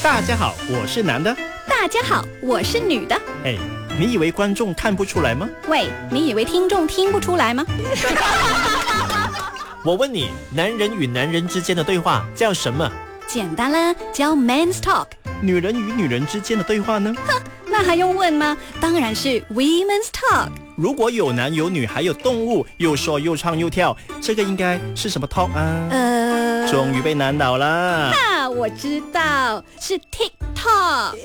大家好，我是男的。 大家好，我是女的。 哎，你以为观众看不出来吗？ 喂，你以为听众听不出来吗？ 我问你，男人与男人之间的对话叫什么？ 简单啦，叫 Men's Talk。 女人与女人之间的对话呢？ 那还用问吗？当然是 Women's Talk。 如果有男有女还有动物，又说又唱又跳，这个应该是什么 talk 啊？终于被难倒了。 我知道，是 TikTok。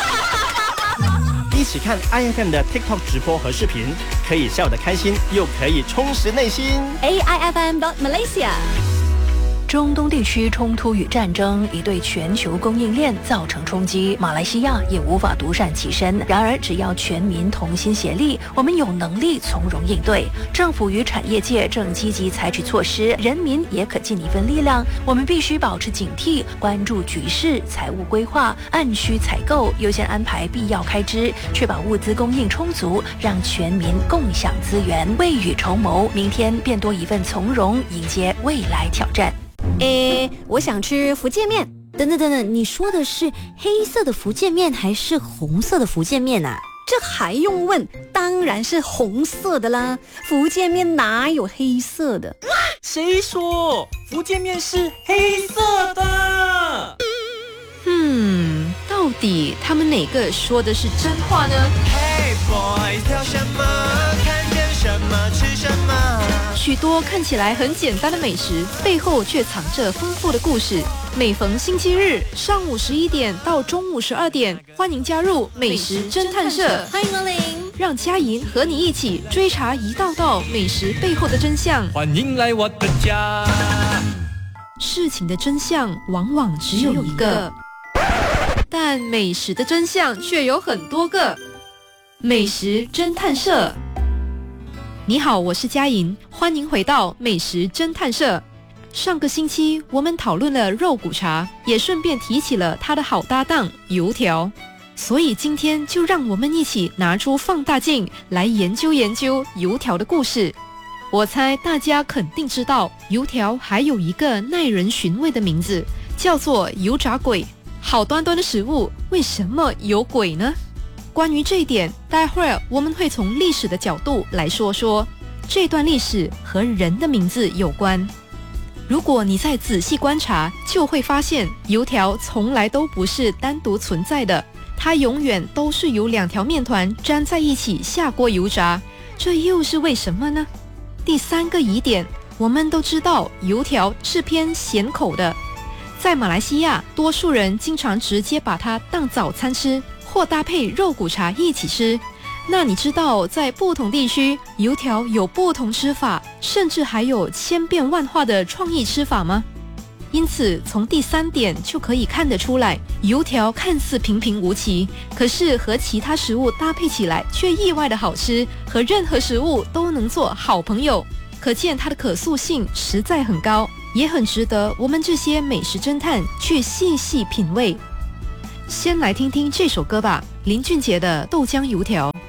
一起看 IFM 的 TikTok 直播和视频，可以笑得开心，又可以充实内心。 AIFM.Malaysia。 中东地区冲突与战争已对全球供应链造成冲击，马来西亚也无法独善其身。然而，只要全民同心协力，我们有能力从容应对。政府与产业界正积极采取措施，人民也可尽一份力量。我们必须保持警惕，关注局势，财务规划，按需采购，优先安排必要开支，确保物资供应充足，让全民共享资源，未雨绸缪，明天便多一份从容，迎接未来挑战。 我想吃福建面。 等等，你说的是黑色的福建面还是红色的福建面啊？ 这还用问？当然是红色的啦，福建面哪有黑色的？ 谁说福建面是黑色的？ 到底他们哪个说的是真话呢？ Hey boys， 挑什么？看见什么吃什么？ 许多看起来很简单的美食，背后却藏着丰富的故事。每逢星期日上午11点到中午12点，欢迎加入美食侦探社， 欢迎光临， 让佳莹和你一起追查一道道美食背后的真相。 欢迎来我的家。 事情的真相往往只有一个，但美食的真相却有很多个。美食侦探社，你好，我是佳莹，欢迎回到美食侦探社。上个星期我们讨论了肉骨茶，也顺便提起了他的好搭档油条，所以今天就让我们一起拿出放大镜来研究研究油条的故事。我猜大家肯定知道，油条还有一个耐人寻味的名字，叫做油炸鬼。好端端的食物，为什么有鬼呢？关于这一点，待会儿我们会从历史的角度来说说，这段历史和人的名字有关。如果你再仔细观察，就会发现油条从来都不是单独存在的，它永远都是由2条面团粘在一起下锅油炸，这又是为什么呢？第3个疑点，我们都知道油条是偏咸口的，在马来西亚，多数人经常直接把它当早餐吃，或搭配肉骨茶一起吃。那你知道在不同地区油条有不同吃法，甚至还有千变万化的创意吃法吗？因此从第3点就可以看得出来，油条看似平平无奇，可是和其他食物搭配起来却意外的好吃，和任何食物都能做好朋友，可见它的可塑性实在很高，也很值得我们这些美食侦探去细细品味。先来听听这首歌吧，林俊杰的《豆浆油条》。